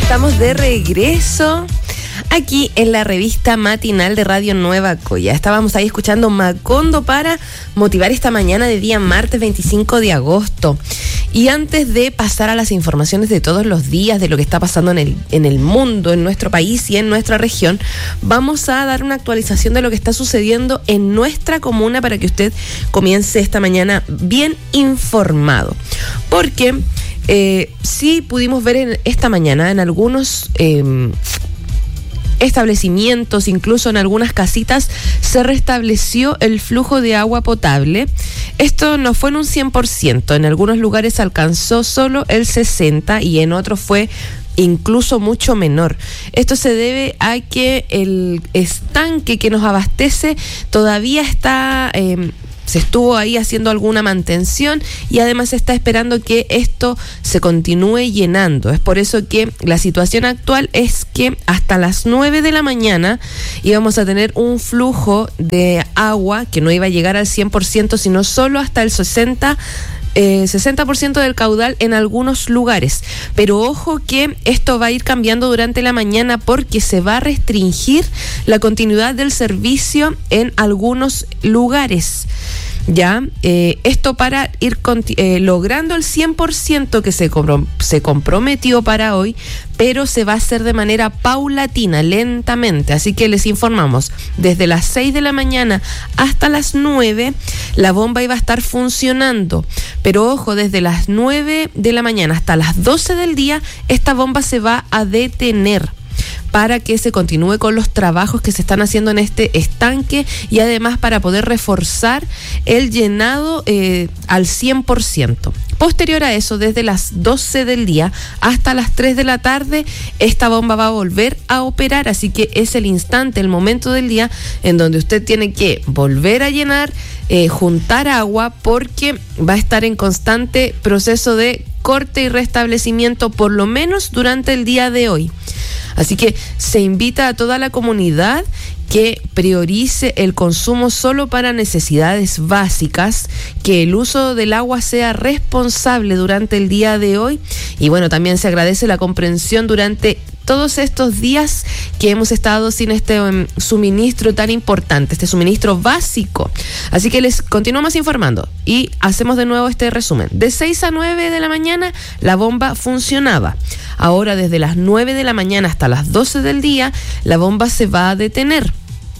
estamos de regreso aquí en la revista matinal de Radio Nueva Coya. Estábamos ahí escuchando Macondo para motivar esta mañana de día martes 25 de agosto. Y antes de pasar a las informaciones de todos los días, de lo que está pasando en el mundo, en nuestro país y en nuestra región, vamos a dar una actualización de lo que está sucediendo en nuestra comuna para que usted comience esta mañana bien informado. Porque sí pudimos ver esta mañana en algunos establecimientos, incluso en algunas casitas, se restableció el flujo de agua potable. Esto no fue en un 100%, en algunos lugares alcanzó solo el 60% y en otros fue incluso mucho menor. Esto se debe a que el estanque que nos abastece todavía está... se estuvo ahí haciendo alguna mantención y además se está esperando que esto se continúe llenando. Es por eso que la situación actual es que hasta las 9 de la mañana íbamos a tener un flujo de agua que no iba a llegar al 100%, sino solo hasta el 60% del caudal en algunos lugares. Pero ojo que esto va a ir cambiando durante la mañana porque se va a restringir la continuidad del servicio en algunos lugares. Ya, esto para ir logrando el 100% que se comprometió para hoy, pero se va a hacer de manera paulatina, lentamente. Así que les informamos, desde las 6 de la mañana hasta las 9, la bomba iba a estar funcionando. Pero ojo, desde las 9 de la mañana hasta las 12 del día, esta bomba se va a detener para que se continúe con los trabajos que se están haciendo en este estanque y además para poder reforzar el llenado al 100%. Posterior a eso, desde las 12 del día hasta las 3 de la tarde, esta bomba va a volver a operar, así que es el instante, el momento del día en donde usted tiene que volver a llenar, juntar agua, porque va a estar en constante proceso de corte y restablecimiento, por lo menos durante el día de hoy. Así que se invita a toda la comunidad que priorice el consumo solo para necesidades básicas, que el uso del agua sea responsable durante el día de hoy. Y bueno, también se agradece la comprensión durante todos estos días que hemos estado sin este suministro tan importante, este suministro básico. Así que les continuamos informando y hacemos de nuevo este resumen. De 6 a 9 de la mañana la bomba funcionaba. Ahora desde las 9 de la mañana hasta las 12 del día la bomba se va a detener.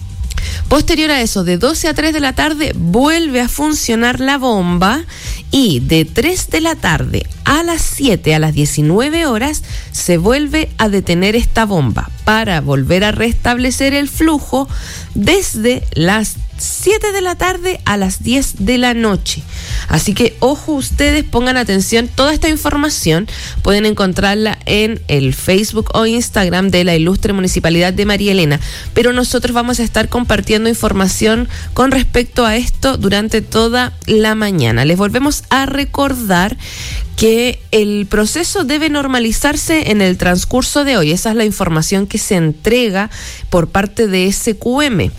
Posterior a eso, de 12 a 3 de la tarde vuelve a funcionar la bomba y de 3 de la tarde a las 7, a las 19 horas, se vuelve a detener esta bomba para volver a restablecer el flujo desde las 7 de la tarde a las 10 de la noche. Así que ojo, ustedes pongan atención, toda esta información pueden encontrarla en el Facebook o Instagram de la Ilustre Municipalidad de María Elena, pero nosotros vamos a estar compartiendo información con respecto a esto durante toda la mañana. Les volvemos a recordar que el proceso debe normalizarse en el transcurso de hoy. Esa es la información que se entrega por parte de SQM.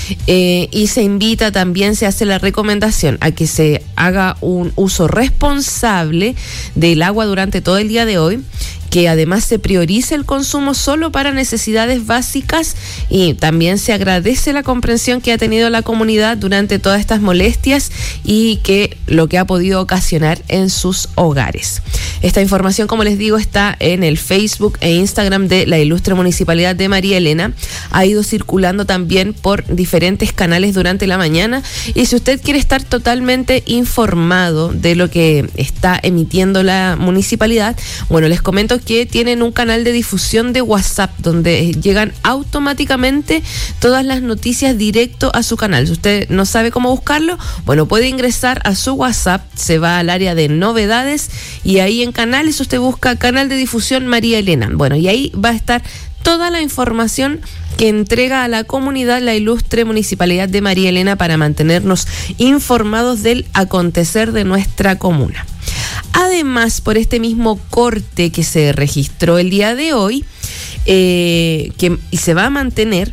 Y se invita también, se hace la recomendación a que se haga un uso responsable del agua durante todo el día de hoy, que además se priorice el consumo solo para necesidades básicas, y también se agradece la comprensión que ha tenido la comunidad durante todas estas molestias y que lo que ha podido ocasionar en sus hogares. Esta información, como les digo, está en el Facebook e Instagram de la Ilustre Municipalidad de María Elena. Ha ido circulando también por diferentes canales durante la mañana, y si usted quiere estar totalmente informado de lo que está emitiendo la municipalidad, bueno, les comento que tienen un canal de difusión de WhatsApp donde llegan automáticamente todas las noticias directo a su canal. Si usted no sabe cómo buscarlo, bueno, puede ingresar a su WhatsApp, se va al área de novedades y ahí en canales usted busca canal de difusión María Elena. Bueno, y ahí va a estar toda la información que entrega a la comunidad la Ilustre Municipalidad de María Elena para mantenernos informados del acontecer de nuestra comuna. Además, por este mismo corte que se registró el día de hoy, y se va a mantener,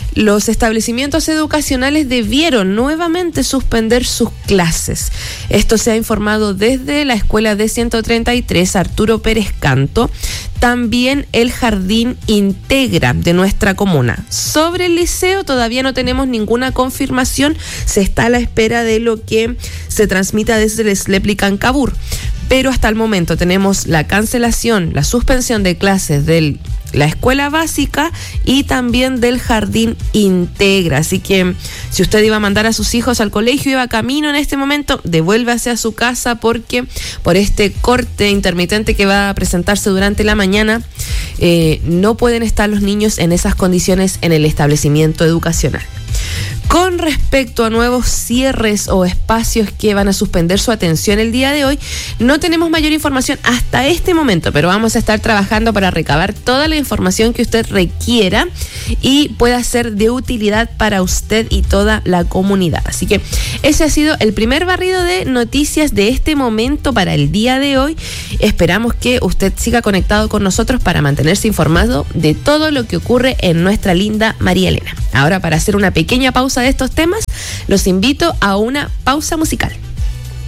Los establecimientos educacionales debieron nuevamente suspender sus clases. Esto se ha informado desde la escuela D133 Arturo Pérez Canto, también el Jardín Integra de nuestra comuna. Sobre el liceo todavía no tenemos ninguna confirmación, se está a la espera de lo que se transmita desde el Slepli-Cancabur. Pero hasta el momento tenemos la cancelación, la suspensión de clases de la escuela básica y también del Jardín Integra. Así que si usted iba a mandar a sus hijos al colegio, iba camino en este momento, devuélvase a su casa, porque por este corte intermitente que va a presentarse durante la mañana, no pueden estar los niños en esas condiciones en el establecimiento educacional. Con respecto a nuevos cierres o espacios que van a suspender su atención el día de hoy, no tenemos mayor información hasta este momento, pero vamos a estar trabajando para recabar toda la información que usted requiera y pueda ser de utilidad para usted y toda la comunidad. Así que ese ha sido el primer barrido de noticias de este momento para el día de hoy. Esperamos que usted siga conectado con nosotros para mantenerse informado de todo lo que ocurre en nuestra linda María Elena. Ahora, para hacer una pequeña pausa de estos temas, los invito a una pausa musical.